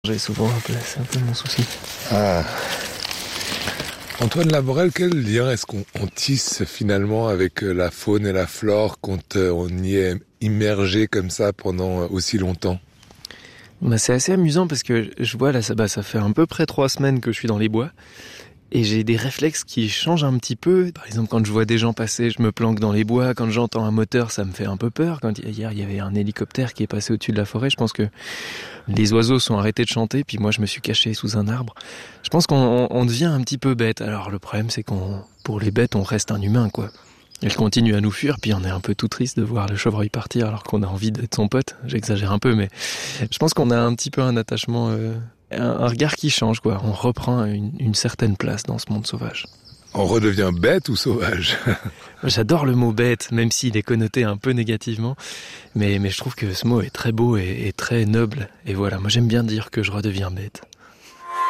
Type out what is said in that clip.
J'ai souvent c'est un peu mon souci. Ah. Antoine Laborel, quel lien est-ce qu'on tisse finalement avec la faune et la flore quand on y est immergé comme ça pendant aussi longtemps? C'est assez amusant parce que je vois là, ça fait à peu près 3 semaines que je suis dans les bois et j'ai des réflexes qui changent un petit peu. Par exemple, quand je vois des gens passer, je me planque dans les bois. Quand j'entends un moteur, ça me fait un peu peur. Hier, il y avait un hélicoptère qui est passé au-dessus de la forêt, je pense que les oiseaux sont arrêtés de chanter, puis moi je me suis caché sous un arbre. Je pense qu'on devient un petit peu bête. Alors le problème c'est pour les bêtes, on reste un humain, quoi. Elle continue à nous fuir, puis on est un peu tout triste de voir le chevreuil partir alors qu'on a envie d'être son pote. J'exagère un peu, mais je pense qu'on a un petit peu un attachement, un regard qui change, quoi. On reprend une certaine place dans ce monde sauvage. On redevient bête ou sauvage? J'adore le mot bête, même s'il est connoté un peu négativement, mais je trouve que ce mot est très beau et très noble. Et voilà, moi j'aime bien dire que je redeviens bête.